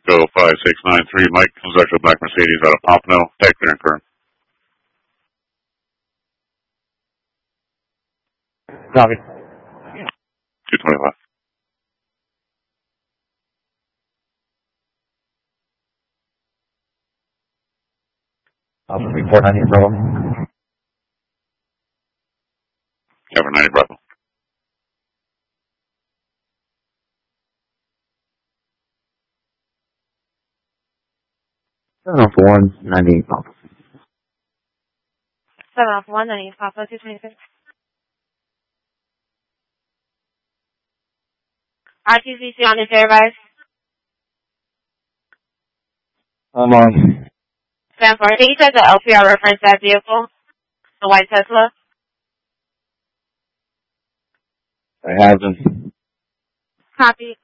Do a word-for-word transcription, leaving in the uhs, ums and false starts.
Go five six nine three, Mike, comes back to a black Mercedes out of Pompano, tag clear and current. Copy. two twenty-five. Alpha three four ninety Bravo. Cover ninety Bravo. seven Alpha one ninety Papa. seven Alpha one ninety Papa two twenty-six. R T C C on the fair rise. I'm on. Stand for. Can you check the L P R reference that vehicle? The white Tesla? I have them. Copy.